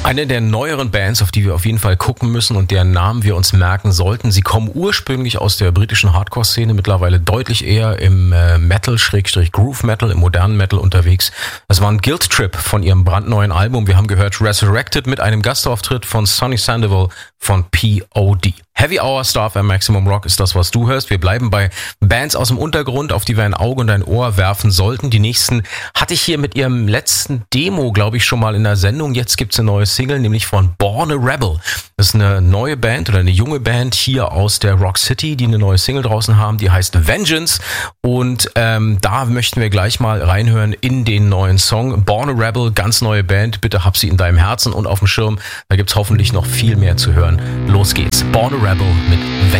Eine der neueren Bands, auf die wir auf jeden Fall gucken müssen und deren Namen wir uns merken sollten. Sie kommen ursprünglich aus der britischen Hardcore-Szene, mittlerweile deutlich eher im Metal-Groove-Metal, im modernen Metal unterwegs. Das war ein Guilt Trip von ihrem brandneuen Album. Wir haben gehört Resurrected mit einem Gastauftritt von Sonny Sandoval von P.O.D. Heavy Hour, Star FM Maximum Rock ist das, was du hörst. Wir bleiben bei Bands aus dem Untergrund, auf die wir ein Auge und ein Ohr werfen sollten. Die nächsten hatte ich hier mit ihrem letzten Demo, glaube ich, schon mal in der Sendung. Jetzt gibt's eine neue Single, nämlich von Born a Rebel. Das ist eine neue Band oder eine junge Band hier aus der Rock City, die eine neue Single draußen haben. Die heißt Vengeance. Und da möchten wir gleich mal reinhören in den neuen Song. Born a Rebel, ganz neue Band. Bitte hab sie in deinem Herzen und auf dem Schirm. Da gibt's hoffentlich noch viel mehr zu hören. Los geht's. Born a Rebel mit